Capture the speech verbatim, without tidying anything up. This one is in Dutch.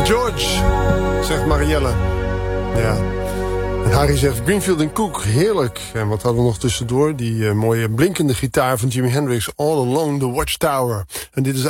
George, zegt Marielle. Ja. En Harry zegt Greenfield en Cook, heerlijk. En wat hadden we nog tussendoor? Die uh, mooie blinkende gitaar van Jimi Hendrix, All Along the Watchtower. En dit is